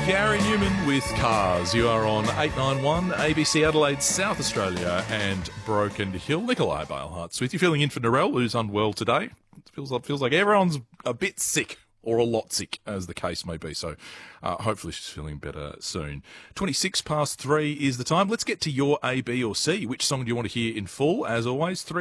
Gary Newman with Cars. You are on 891 ABC Adelaide, South Australia and Broken Hill. Nikolai Balehart's with you. Filling in for Narelle, who's unwell today. It feels like everyone's a bit sick, or a lot sick, as the case may be. So hopefully she's feeling better soon. 3 is the time. Let's get to your A, B or C. Which song do you want to hear in full? As always,